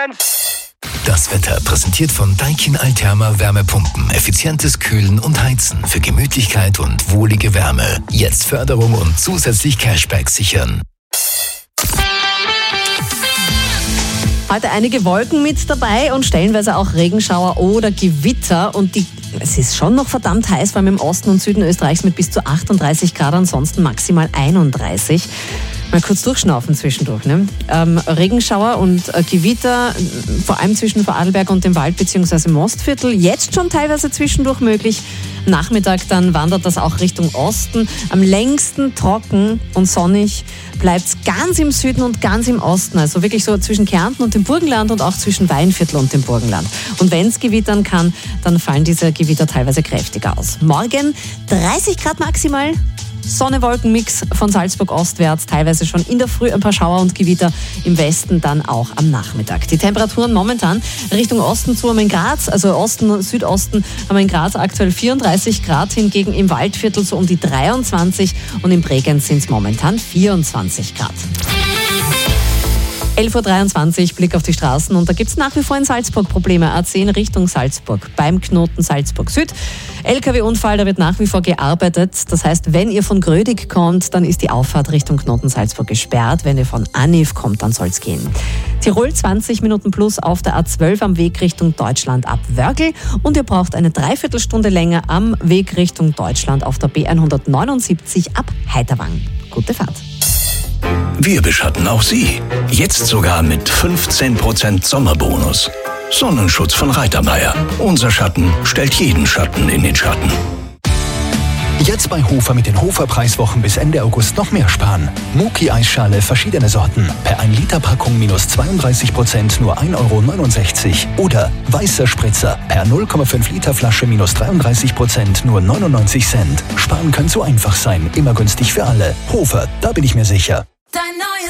Das Wetter präsentiert von Daikin Alterma Wärmepumpen. Effizientes Kühlen und Heizen für Gemütlichkeit und wohlige Wärme. Jetzt Förderung und zusätzlich Cashback sichern. Heute einige Wolken mit dabei und stellenweise auch Regenschauer oder Gewitter. Und es ist schon noch verdammt heiß, vor allem im Osten und Süden Österreichs mit bis zu 38 Grad, ansonsten maximal 31. Mal kurz durchschnaufen zwischendurch. Ne? Regenschauer und Gewitter, vor allem zwischen Vorarlberg und dem Wald bzw. Mostviertel, jetzt schon teilweise zwischendurch möglich. Nachmittag dann wandert das auch Richtung Osten. Am längsten trocken und sonnig bleibt es ganz im Süden und ganz im Osten. Also wirklich so zwischen Kärnten und dem Burgenland und auch zwischen Weinviertel und dem Burgenland. Und wenn es gewittern kann, dann fallen diese Gewitter teilweise kräftiger aus. Morgen 30 Grad maximal. Sonne-Wolken-Mix von Salzburg ostwärts, teilweise schon in der Früh ein paar Schauer und Gewitter, im Westen dann auch am Nachmittag. Die Temperaturen momentan Richtung Osten zu haben wir in Graz, also Osten und Südosten haben wir in Graz aktuell 34 Grad, hingegen im Waldviertel so um die 23 und in Bregenz sind es momentan 24 Grad. 11.23 Uhr, Blick auf die Straßen und da gibt es nach wie vor in Salzburg Probleme. A10 Richtung Salzburg, beim Knoten Salzburg Süd. LKW-Unfall, da wird nach wie vor gearbeitet. Das heißt, wenn ihr von Grödig kommt, dann ist die Auffahrt Richtung Knoten Salzburg gesperrt. Wenn ihr von Aniv kommt, dann soll es gehen. Tirol 20 Minuten plus auf der A12 am Weg Richtung Deutschland ab Wörgl. Und ihr braucht eine Dreiviertelstunde länger am Weg Richtung Deutschland auf der B179 ab Heiterwang. Gute Fahrt. Wir beschatten auch Sie. Jetzt sogar mit 15% Sommerbonus. Sonnenschutz von Reitermeier. Unser Schatten stellt jeden Schatten in den Schatten. Jetzt bei Hofer mit den Hofer-Preiswochen bis Ende August noch mehr sparen. Muki-Eisschale verschiedene Sorten. Per 1 Liter Packung minus 32%, nur 1,69 €. Oder weißer Spritzer. Per 0,5 Liter Flasche minus 33%, nur 99 Cent. Sparen kann so einfach sein. Immer günstig für alle. Hofer, da bin ich mir sicher.